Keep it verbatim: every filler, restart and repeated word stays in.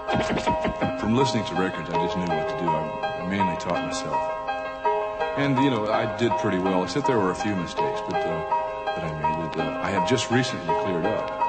From listening to records, I just knew what to do. I, I mainly taught myself. And, you know, I did pretty well, except there were a few mistakes but, uh, that I made that uh, I have just recently cleared up.